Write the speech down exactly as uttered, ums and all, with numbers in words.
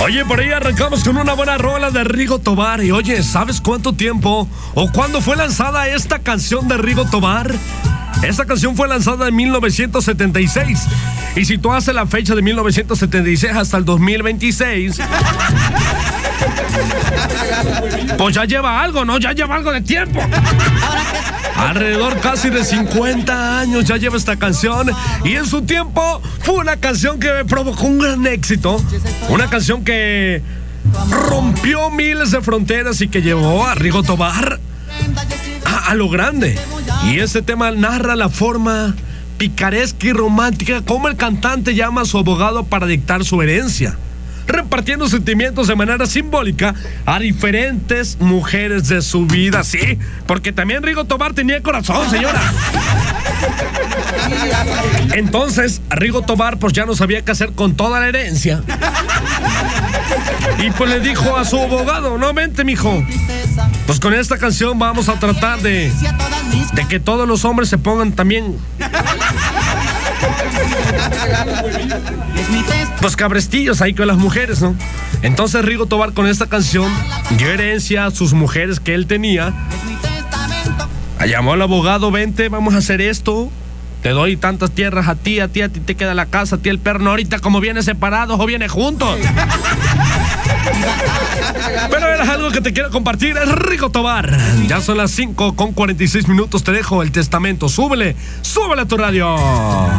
Oye, por ahí arrancamos con una buena rola de Rigo Tobar. Y oye, ¿sabes cuánto tiempo o cuándo fue lanzada esta canción de Rigo Tobar? Esta canción fue lanzada en mil novecientos setenta y seis. Y si tú haces la fecha de mil novecientos setenta y seis hasta el dos mil veintiséis, pues ya lleva algo, ¿no? Ya lleva algo de tiempo. Alrededor casi de cincuenta años ya lleva esta canción. Y en su tiempo fue una canción que provocó un gran éxito. Una canción que rompió miles de fronteras y que llevó a Rigo Tobar a, a lo grande. Y este tema narra la forma picaresca y romántica como el cantante llama a su abogado para dictar su herencia, repartiendo sentimientos de manera simbólica a diferentes mujeres de su vida. Sí, porque también Rigo Tobar tenía corazón, señora. Entonces, Rigo Tobar pues ya no sabía qué hacer con toda la herencia. Y pues le dijo a su abogado: no, vente, mijo, pues con esta canción vamos a tratar de, de que todos los hombres se pongan también pues cabrestillos ahí con las mujeres, ¿no? Entonces Rigo Tobar con esta canción dio herencia a sus mujeres que él tenía. Llamó al abogado: vente, vamos a hacer esto. Te doy tantas tierras a ti, a ti, a ti te queda la casa, a ti el perno. Ahorita como viene separados o viene juntos. Pero era algo que te quiero compartir. Es Rigo Tobar. Ya son las cinco con cuarenta y seis minutos. Te dejo el testamento. Súbele, súbele a tu radio.